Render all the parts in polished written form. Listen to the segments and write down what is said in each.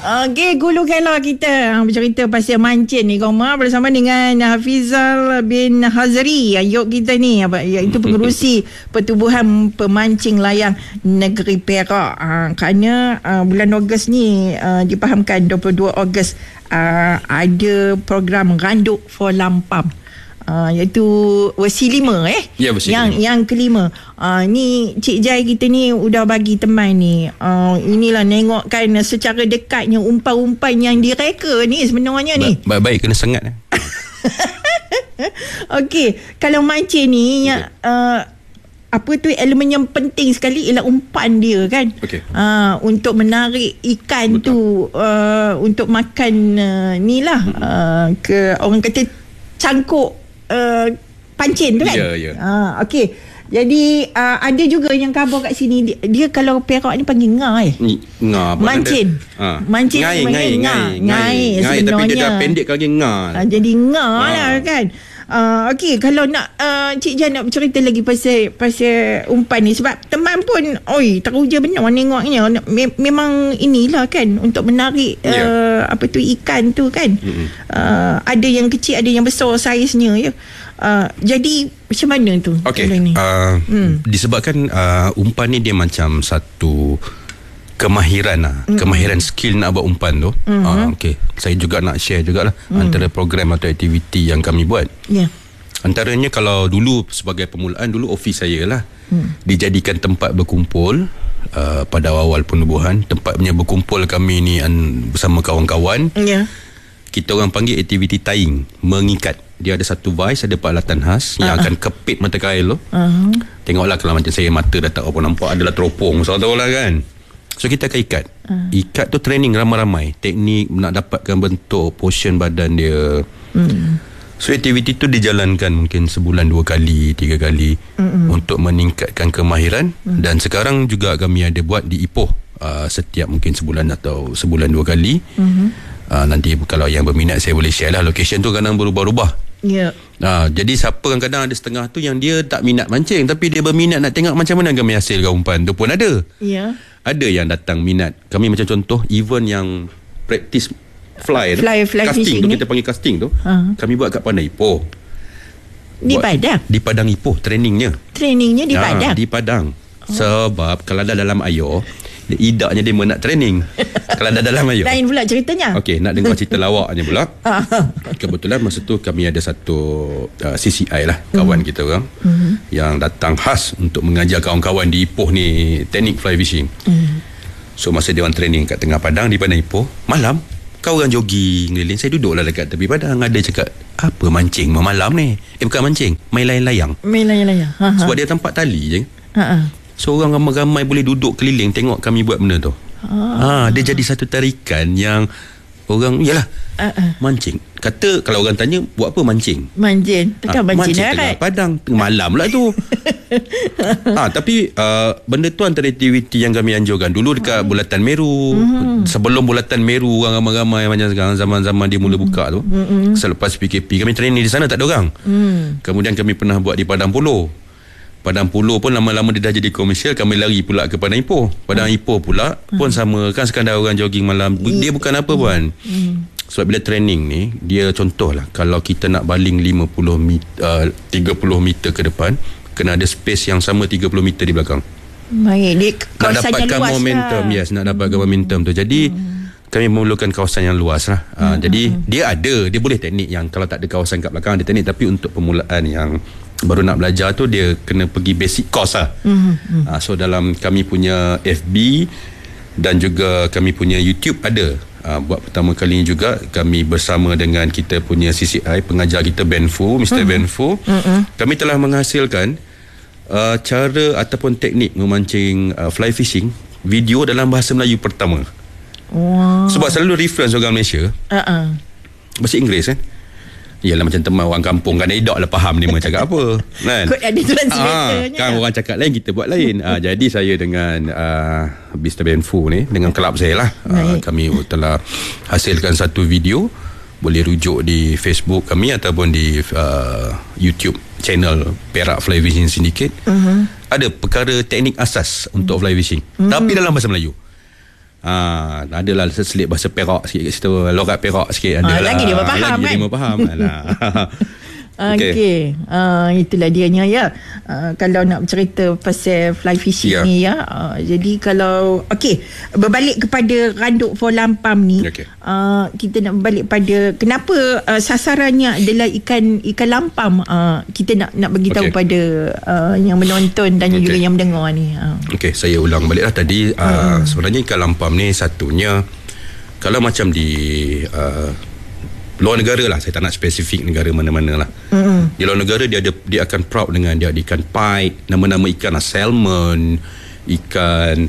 Okey, Gulu Kela kita bercerita pasal mancing ni Koma bersama dengan Hafizal bin Hazri ayuk kita ni iaitu pengerusi Pertubuhan Pemancing Layang Negeri Perak. Kerana bulan Ogos ni dipahamkan 22 Ogos ada program Randuk for Lampam. Iaitu versi 5 ya, versi yang kelima. Ni Cik Jai kita ni udah bagi teman ni inilah nengokkan secara dekatnya umpan-umpan yang direka ni sebenarnya ni. Baik kena sengat. Okey, kalau mancing ni apa tu elemen yang penting sekali ialah umpan dia kan. Okay. Untuk menarik ikan. Betul. Tu untuk makan ni lah ke orang kata cangkuk pancing tu kan. Ya. Okey. Jadi ada juga yang khabar kat sini dia kalau Perak ni panggil ngai. Mancin. Mancin ngai tapi dia dah pendek lagi ngai. Jadi ngai lah kan. Okey, kalau nak Cik Jan nak bercerita lagi pasal umpan ni sebab teman pun teruja benar nengoknya memang inilah kan untuk menarik apa tu ikan tu kan. Ada yang kecil ada yang besar saiznya ya. Jadi macam mana tu? Okey. Disebabkan umpan ni dia macam satu kemahiran kemahiran skill nak buat umpan tu. Okey, saya juga nak share jugalah antara program atau aktiviti yang kami buat. Antaranya kalau dulu sebagai permulaan dulu ofis saya lah dijadikan tempat berkumpul pada awal penubuhan. Tempatnya berkumpul kami ni bersama kawan-kawan. Kita orang panggil aktiviti tying, mengikat. Dia ada satu vice, ada peralatan khas yang akan kepit mata kail tu. Tengoklah kalau macam saya mata dah tak apa nampak, adalah teropong tahu lah kan. So kita akan ikat. Ikat tu training ramai-ramai. Teknik nak dapatkan bentuk portion badan dia. So aktiviti tu dijalankan mungkin sebulan 2 kali 3 kali untuk meningkatkan kemahiran. Dan sekarang juga kami ada buat di Ipoh setiap mungkin sebulan atau sebulan 2 kali. Nanti kalau yang berminat saya boleh share lah. Location tu kadang berubah-ubah. Jadi siapa kadang-kadang ada setengah tu yang dia tak minat mancing tapi dia berminat nak tengok macam mana kami hasilkan umpan tu pun ada. Ada yang datang minat. Kami macam contoh event yang practice fly casting tu, kita panggil casting tu. Kami buat kat Padang Ipoh. Di Padang Ipoh trainingnya di Padang. Di Padang. Sebab kalau dah dalam air idaknya dia nak training. Kalau dah dalam air lain pula ceritanya. Okey, nak dengar cerita lawaknya pula. Kebetulan masa tu kami ada satu CCI lah, kawan kita orang yang datang khas untuk mengajar kawan-kawan di Ipoh ni teknik fly fishing. So masa dia orang training kat tengah padang di Padang Ipoh, malam kawan orang jogging keliling, saya duduklah dekat tepi padang. Ada cakap, apa mancing malam ni? Bukan mancing, main layang-layang. Sebab dia tempat tali je. So orang ramai-ramai boleh duduk keliling tengok kami buat benda tu. Dia jadi satu tarikan yang orang mancing. Kata kalau orang tanya buat apa mancing? Mancing tengah padang tengah malam lah tu. Tapi benda tu antara aktiviti yang kami anjurkan dulu dekat Bulatan Meru. Sebelum Bulatan Meru orang ramai-ramai macam sekarang zaman-zaman dia mula buka tu. Selepas PKP kami training di sana tak ada orang. Kemudian kami pernah buat di Padang Polo. Padang Polo pun lama-lama dia dah jadi komersial. Kami lari pula ke Padang Ipoh. Padang Ipoh pula pun sama kan, sekadar orang jogging malam. Dia bukan apa pun. Sebab bila training ni, dia contohlah kalau kita nak baling 30 meter ke depan, kena ada space yang sama 30 meter di belakang. Baik, nak dapatkan momentum lah. Nak dapatkan momentum tu. Jadi kami memerlukan kawasan yang luas lah. Jadi dia boleh teknik yang kalau tak ada kawasan kat belakang ada teknik, tapi untuk permulaan yang baru nak belajar tu dia kena pergi basic course lah. So dalam kami punya FB dan juga kami punya YouTube ada. Buat pertama kali ni juga kami bersama dengan kita punya CCI, pengajar kita Ben Fu, Mr. Ben Fu. Kami telah menghasilkan cara ataupun teknik memancing fly fishing video dalam bahasa Melayu pertama. Sebab selalu reference orang Malaysia bahasa Inggeris kan. Yalah macam teman orang kampung kan edak lah faham dia cakap apa kan. Ada translatornya. Kan orang cakap lain kita buat lain. Jadi saya dengan Mr. Ben Fu ni dengan kelab saya lah kami telah hasilkan satu video, boleh rujuk di Facebook kami ataupun di YouTube channel Perak Fly Fishing Syndicate. Ada perkara teknik asas untuk fly fishing tapi dalam bahasa Melayu. Adalah selit bahasa Perak sikit kat situ, logat Perak sikit ada lah. Lagi dia faham lagi kan? dia faham. Okey. Itulah dianya ya. Kalau nak bercerita pasal fly fishing ni ya. Jadi kalau berbalik kepada Randuk for Lampam ni, kita nak berbalik pada kenapa sasarannya adalah ikan lampam. Kita nak bagi tahu pada yang menonton dan juga yang mendengar ni. Okey, saya ulang baliklah tadi. Sebenarnya ikan lampam ni satunya, kalau macam di luar negara lah, saya tak nak spesifik negara mana-mana lah. Di luar negara dia akan proud dengan dia ada ikan pike, nama-nama ikan lah, salmon, ikan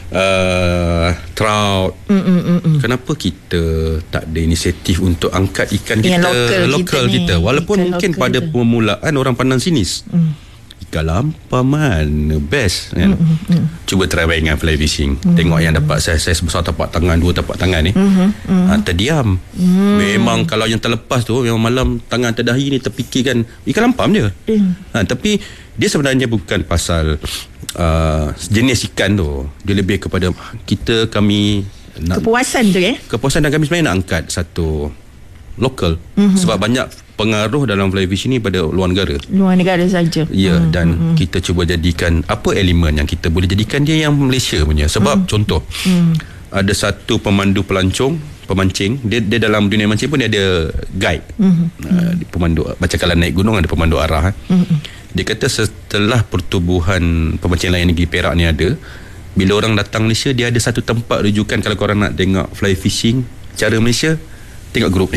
trout. Kenapa kita tak ada inisiatif untuk angkat ikan kita lokal kita walaupun ikan mungkin pada permulaan orang pandang sinis. Ikan lampam mana best kan? Cuba try bayangkan fly fishing, tengok yang dapat saiz besar tapak tangan, 2 tapak tangan ni, terdiam. Memang kalau yang terlepas tu memang malam tangan terdahi ni terfikirkan ikan lampam dia. Tapi dia sebenarnya bukan pasal jenis ikan tu, dia lebih kepada kami nak kepuasan tu kepuasan, dan kami sebenarnya nak angkat satu lokal. Sebab banyak pengaruh dalam fly fishing ni pada luar negara saja. Ya, dan kita cuba jadikan apa elemen yang kita boleh jadikan dia yang Malaysia punya. Sebab contoh, ada satu pemandu pemancing, dia dalam dunia mancing pun dia ada guide. Pemandu, macam kalau naik gunung ada pemandu arah. Dia kata setelah pertubuhan pemancing layan negeri Perak ni ada, bila orang datang Malaysia, dia ada satu tempat rujukan. Kalau korang nak tengok fly fishing cara Malaysia, tengok grup ni.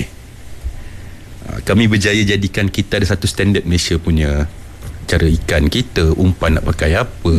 Kami berjaya jadikan kita ada satu standard Malaysia punya cara ikan kita, umpan nak pakai apa.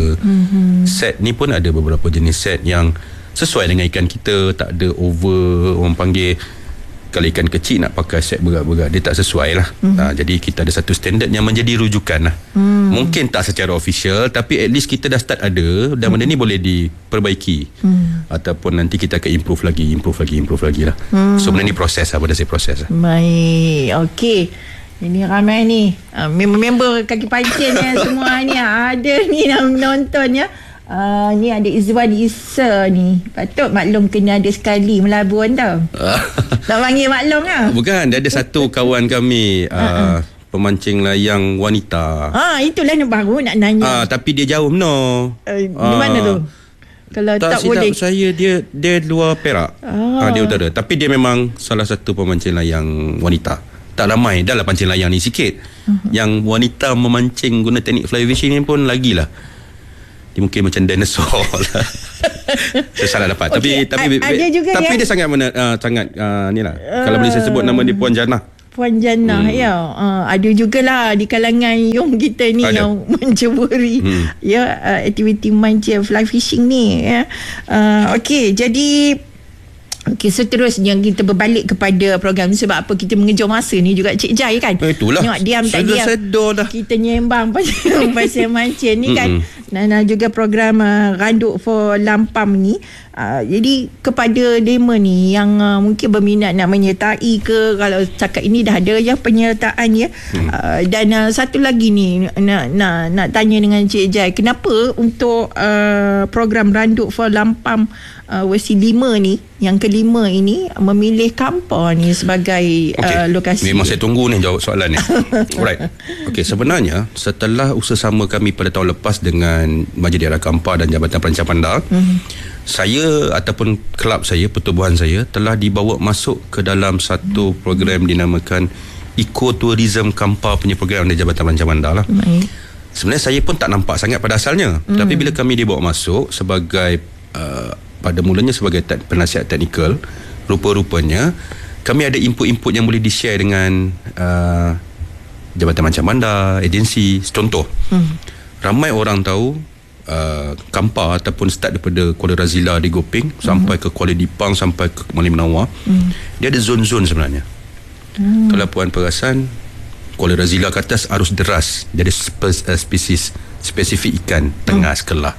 Set ni pun ada beberapa jenis set yang sesuai dengan ikan kita, tak ada over, orang panggil kalau ikan kecil nak pakai set berat-berat, dia tak sesuai lah. Jadi kita ada satu standard yang menjadi rujukan lah. Mungkin tak secara official, tapi at least kita dah start ada, dan benda ni boleh diperbaiki. Ataupun nanti kita akan improve lagi lah. So benda ni proses lah, pada saya proses lah. Baik, okey. Ini ramai ni member kaki pancing ni semua ni ada ni yang menonton ya. Ni ada Izwan Isa ni. Patut maklum kena ada sekali melabun tau. Tak panggil maklum lah. Bukan, dia ada satu kawan kami pemancing layang wanita. Itulah yang baru nak nanya. Tapi dia jauh di mana tu? Kalau tak boleh saya, dia luar Perak. Dia utara. Tapi dia memang salah satu pemancing layang wanita. Tak ramai, dah lah pancing layang ni sikit. Yang wanita memancing guna teknik fly fishing ni pun lagilah. Dia mungkin macam dinosaur lah. Saya salah dapat. Tapi dia sangat ni lah. Kalau boleh saya sebut nama dia Puan Janah. Puan Janah ya. Ada jugalah di kalangan Yong kita ni yang menceburi aktiviti mancing fly fishing ni ya. Okey, jadi seterusnya kita berbalik kepada program. Sebab apa kita mengejar masa ni juga Cik Jai kan. Itulah. Tengok diam tak diam. Kita nyembang pasal mancing ni kan. Dan juga program Randuk for Lampam ni. Jadi kepada dema ni yang mungkin berminat nak menyertai ke, kalau cakap ini dah ada ya penyertaan ya. Dan satu lagi ni nak tanya dengan Cik Jai, kenapa untuk program Randuk for Lampam versi 5 ni, yang kelima ini memilih Kampar ni sebagai lokasi? Memang saya tunggu ni jawab soalan ni. Alright. Sebenarnya setelah usaha sama kami pada tahun lepas dengan Majlis Daerah Kampar dan Jabatan Perancangan Bandar, saya ataupun kelab saya, pertubuhan saya telah dibawa masuk ke dalam satu program dinamakan Eco-Tourism Kampar punya program dari Jabatan Perancangan Bandar lah. Sebenarnya saya pun tak nampak sangat pada asalnya. Tapi bila kami dibawa masuk sebagai pada mulanya sebagai penasihat teknikal, rupa-rupanya kami ada input-input yang boleh di-share dengan Jabatan Perancangan Bandar, agensi. Contoh, ramai orang tahu Kampar ataupun start daripada Kuala Razila di Gopeng sampai ke Kuala Dipang sampai ke Kemali Menawar, dia ada zon-zon sebenarnya. Kalau puan perasan, Kuala Razila ke atas arus deras, dia ada spesifik ikan tengah sekelah.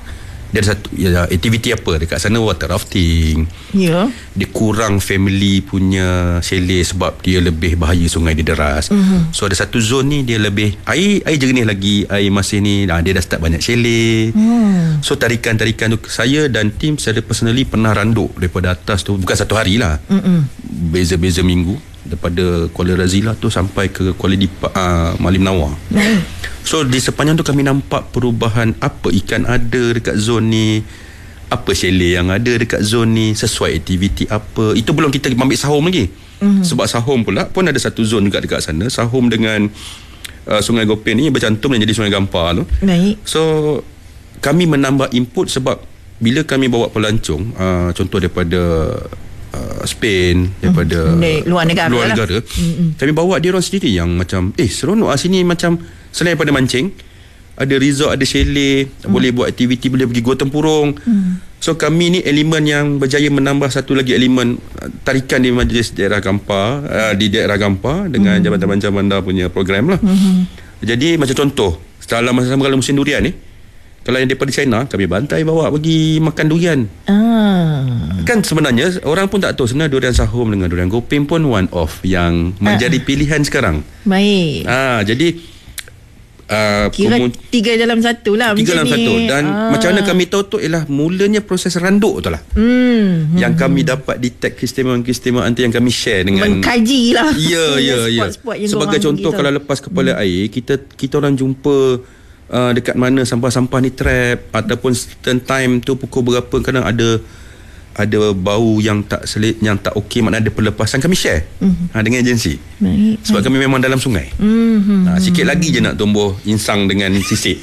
dia ada satu aktiviti apa dekat sana, water rafting. Ya. Dia kurang family punya chalet sebab dia lebih bahaya sungai dia deras. So ada satu zone ni dia lebih air jernih lagi, air masih ni dia dah start banyak chalet. So tarikan-tarikan tu saya dan tim saya personally pernah randuk daripada atas tu, bukan satu hari lah, beza-beza minggu, daripada Kuala Razila tu sampai ke Kuala Malim Nawar. So di sepanjang tu kami nampak perubahan, apa ikan ada dekat zon ni, apa chalet yang ada dekat zon ni, sesuai aktiviti apa. Itu belum kita ambil Sahom lagi. Sebab Sahom pula pun ada satu zon juga dekat sana, Sahom dengan Sungai Gopeng ni bercantum dan jadi Sungai Gampar tu. Baik. So kami menambah input sebab bila kami bawa pelancong, contoh daripada Spain, daripada luar negara, kami bawa dia orang sendiri yang macam seronok sini, macam selain daripada mancing, ada resort, ada chalet, boleh buat aktiviti, boleh pergi Gua Tempurung. So kami ni elemen yang berjaya menambah satu lagi elemen tarikan di Majlis Daerah Gampar, di Daerah Gampar dengan Jabatan Banjar Bandar punya program lah. Jadi macam contoh dalam masa sama kalau musim durian ni, kalau yang daripada China, kami bantai bawa pergi makan durian. Kan sebenarnya orang pun tak tahu sebenarnya durian Sahom dengan durian Gopeng pun one of yang menjadi pilihan sekarang. Baik. Jadi kira 3 dalam 1 lah. 3 dalam 1. Dan macam mana kami tahu tu ialah mulanya proses randuk tu lah. Yang kami dapat detect keistimewaan tu yang kami share dengan, mengkaji lah. Ya. Sebagai contoh, kalau lepas kepala air, kita orang jumpa dekat mana sampah-sampah ni trap, ataupun certain time tu pukul berapa kadang ada bau yang tak okey, maknanya ada pelepasan, kami share dengan agensi. Sebab kami memang dalam sungai. Sikit lagi je nak tumbuh insang dengan sisik.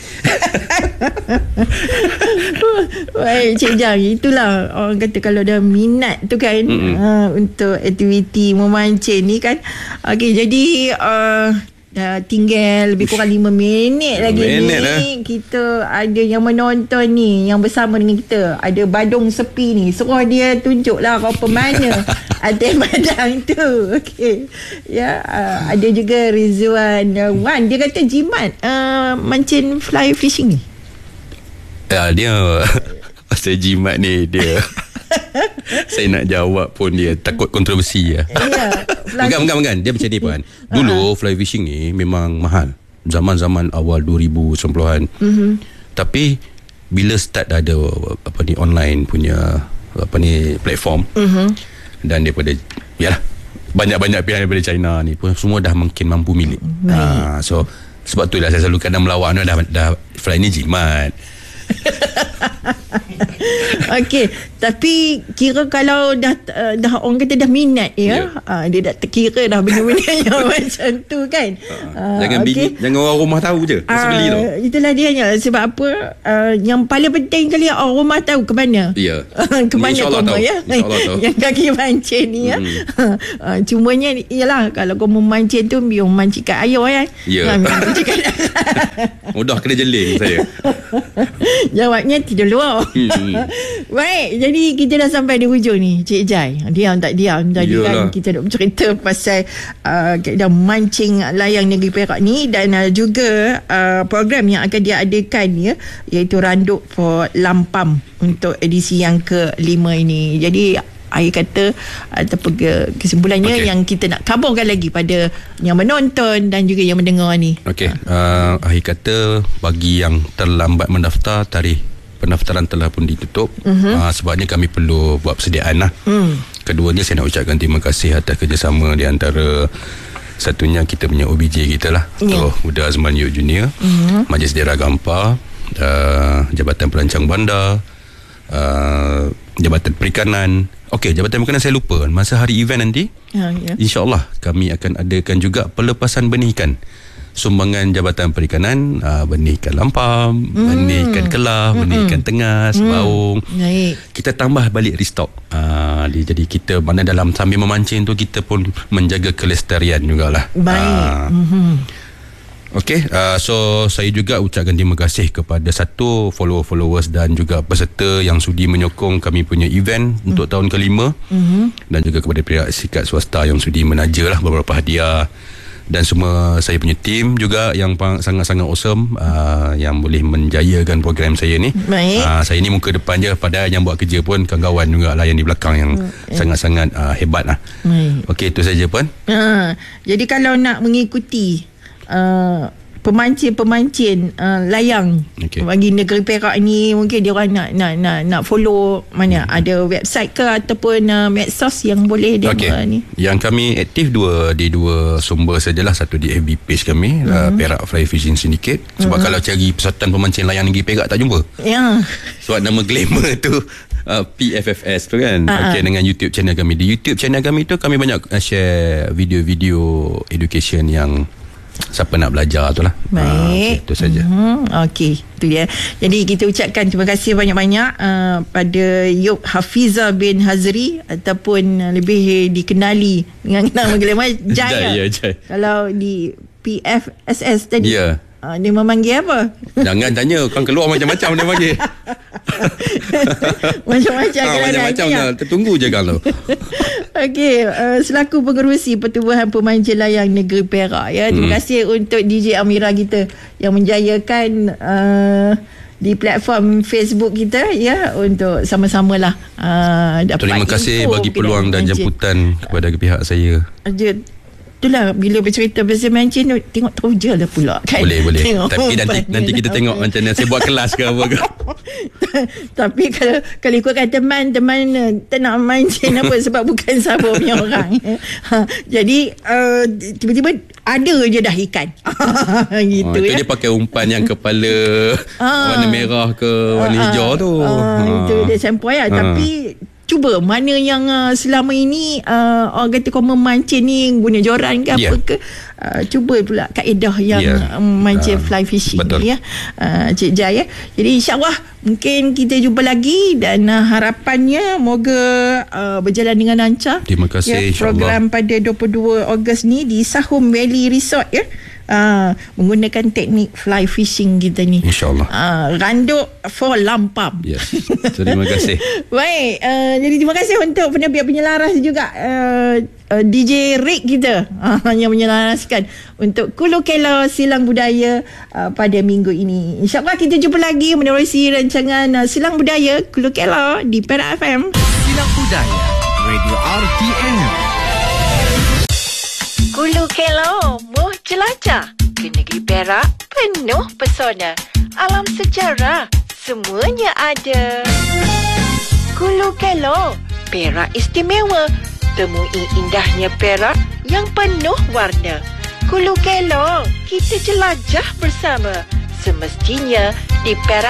Baik, Cik Jang, itulah orang kata kalau dah minat tu kan, untuk aktiviti memancing ni kan. Okey, jadi tinggal lebih kurang 5 minit lagi ni. Kita ada yang menonton ni, yang bersama dengan kita. Ada Badung Sepi ni, suruh dia tunjuklah apa mana atas padang tu. Okey. Ya, ada juga Rizwan Wan, dia kata jimat mancing fly fishing ni. Dia pasal jimat ni dia saya nak jawab pun dia takut kontroversi lah. Bukan. Dia macam ni pun. Dulu fly fishing ni memang mahal, zaman-zaman awal 2010-an. Tapi bila start ada online punya platform, dan daripada banyak-banyak pilihan daripada China ni pun semua dah makin mampu milik. So sebab tu lah saya selalu kadang melawak dah fly ni jimat. Okey, tapi kira kalau dah orang kata dah minat dia dah terkira dah benda-benda yang macam tu kan. Jangan orang rumah tahu je, sebeli tau. Itulah dia nya. Sebab apa, yang paling penting kali orang rumah tahu ke mana. Ke mana koma ya. Yang kaki mancing ni ya. Cumanya ialah kalau kau memancing tu biar mancing kat air kan. Mudah kena jeling saya. Jawabnya tidak luar. Baik, jadi kita dah sampai di hujung ni, Cik Jai. Diam tak diam tadi kan kita nak bercerita pasal keadaan mancing layang Negeri Perak ni, dan juga program yang akan diadakan ya, iaitu Randuk for Lampam untuk edisi yang ke-5 ini. Jadi akhir kata ataupun kesimpulannya yang kita nak kabarkan lagi pada yang menonton dan juga yang mendengar ni. Akhir kata bagi yang terlambat mendaftar, tarikh pendaftaran telah pun ditutup. Sebabnya kami perlu buat persediaan lah. Keduanya saya nak ucapkan terima kasih atas kerjasama di antara, satunya kita punya OBJ kita lah, Muda Azman Youth Junior, Majlis Daerah Gampar, Jabatan Perancang Bandar, Jabatan Perikanan. Jabatan Perikanan saya lupa, masa hari event nanti InsyaAllah kami akan adakan juga pelepasan benih ikan. Sumbangan Jabatan Perikanan, benih ikan lampam, benih ikan kelah, benih ikan tengas, baung. Kita tambah balik restock. Jadi kita mana dalam sambil memancing tu kita pun menjaga kelestarian jugalah. So saya juga ucapkan terima kasih kepada satu followers dan juga peserta yang sudi menyokong kami punya event untuk tahun ke-5, dan juga kepada pihak syarikat swasta yang sudi menaja lah beberapa hadiah. dan semua saya punya tim juga yang sangat-sangat awesome, yang boleh menjayakan program saya ni. Baik. Saya ni muka depan je, padahal yang buat kerja pun kawan-kawan juga lah yang di belakang yang sangat-sangat hebat lah. Okey, itu saja Puan. Jadi kalau nak mengikuti pemancing layang bagi negeri Perak ni, mungkin dia orang nak follow mana, ada website ke ataupun medsos yang boleh dia ni. Yang kami aktif di dua sumber sajalah. Satu di FB page kami, Perak Fly Fishing Syndicate. Sebab kalau cari Persatuan Pemancing Layang Negeri Perak tak jumpa. Sebab nama glamour tu PFFS tu kan. Dengan YouTube channel kami. Di YouTube channel kami tu kami banyak share video-video education yang siapa nak belajar tu lah. Baik. Itu saja. Okey, itu dia. Jadi kita ucapkan terima kasih banyak-banyak pada Yop Hafizah bin Hazri, ataupun lebih dikenali dengan nama glamour Jai. Jai. Kalau di PFSS tadi. Ya. Dia memanggil apa? Jangan tanya, kan keluar macam-macam dia panggil. Macam-macam lah. Tertunggu je kalau. Okey, selaku pengerusi Pertubuhan Pemancing Layang Negeri Perak ya. Terima kasih untuk DJ Amira kita yang menjayakan di platform Facebook kita ya, untuk sama-samalah dapat. Terima kasih bagi peluang dan jemputan kepada pihak saya. Itulah, bila bercerita pasal mancing tu, tengok teruja lah pula kan. Boleh. Tapi nanti kita tengok macam mana saya buat kelas ke apa ke. Tapi kalau ikutkan teman-teman tak nak mancing apa, sebab bukan Sabah punya orang. Jadi tiba-tiba ada je dah ikan. Gitu itu dia pakai umpan yang kepala warna merah ke warna hijau tu. Itu dia sempoi lah. Tapi cuba mana yang selama ini orang kata kau memancing ni guna joran ke apa ke, cuba pula kaedah yang mancing fly fishing. Betul. Ya, Cik Jai ya. Jadi insyaAllah mungkin kita jumpa lagi, dan harapannya moga berjalan dengan lancar. Terima kasih, program pada 22 Ogos ni di Sahum Valley Resort ya. Menggunakan teknik fly fishing kita ni, InsyaAllah. Randuk for lampam. Yes. Terima kasih. Baik, jadi terima kasih untuk penerbit penyelaras juga, DJ Rick kita yang menyelaraskan untuk Kulu Kelo Silang Budaya pada minggu ini. InsyaAllah kita jumpa lagi menerusi rancangan Silang Budaya Kulu Kelo di Perak FM. Silang Budaya Radio RTM. Kulu Kelo, muh jelajah ke negeri Perak penuh pesona, alam sejarah semuanya ada. Kulu Kelo, Perak istimewa, temui indahnya Perak yang penuh warna. Kulu Kelo, kita jelajah bersama, semestinya di Perak